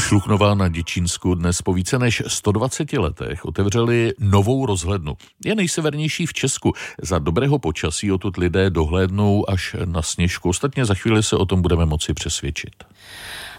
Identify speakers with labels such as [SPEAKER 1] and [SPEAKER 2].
[SPEAKER 1] U Šluchnova na Děčínsku dnes po více než 120 letech otevřeli novou rozhlednu. Je nejsevernější v Česku. Za dobrého počasí odtud lidé dohlédnou až na Sněžku. Ostatně za chvíli se o tom budeme moci přesvědčit.